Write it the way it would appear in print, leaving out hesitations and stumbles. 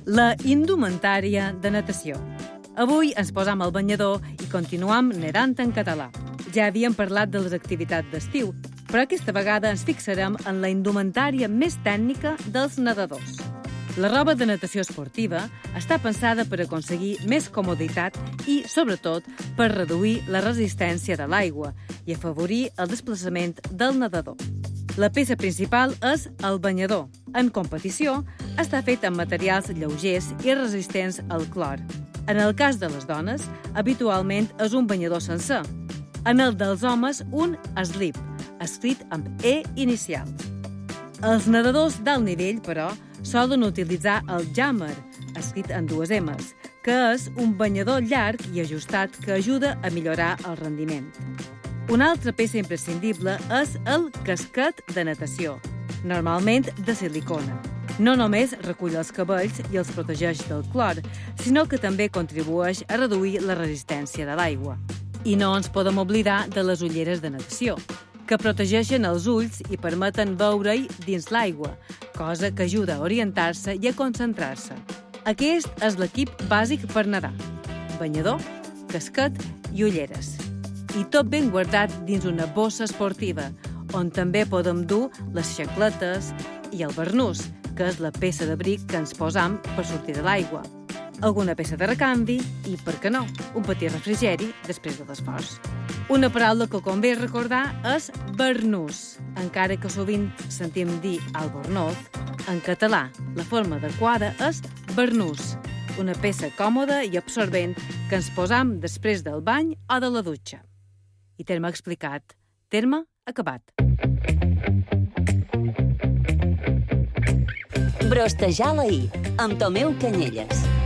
La indumentària de natació. Avui ens posam al banyador i continuam nedant en català. Ja havíem parlat de les activitats d'estiu, però aquesta vegada ens fixarem en la indumentària més tècnica dels nedadors. La roba de natació esportiva està pensada per aconseguir més comoditat i, sobretot, per reduir la resistència de l'aigua i afavorir el desplaçament del nedador. La peça principal és el banyador. En competició, està fet amb materials lleugers i resistents al clor. En el cas de les dones, habitualment és un banyador sencer. En el dels homes, un slip, escrit amb E inicial. Els nedadors d'alt nivell, però, solen utilitzar el jammer, escrit en dues M's, que és un banyador llarg i ajustat que ajuda a millorar el rendiment. Una altra peça imprescindible és el casquet de natació, normalment de silicona. No només recull els cabells i els protegeix del clor, sinó que també contribueix a reduir la resistència de l'aigua. I no ens podem oblidar de les ulleres de natació, que protegeixen els ulls i permeten veure-hi dins l'aigua, cosa que ajuda a orientar-se i a concentrar-se. Aquest és l'equip bàsic per nedar: banyador, casquet i ulleres. I tot ben guardat dins una bossa esportiva, on també podem dur les xancletes i el barnús, que és la peça d'abric que ens posam per sortir de l'aigua. Alguna peça de recanvi i, per què no, un petit refrigeri després de l'esforç. Una paraula que convé recordar és barnús. Encara que sovint sentim dir albornoz, en català la forma adequada és barnús, una peça còmoda i absorbent que ens posam després del bany o de la dutxa. I terme explicat, terme acabat. Brostejar la I, amb Tomeu Canyelles.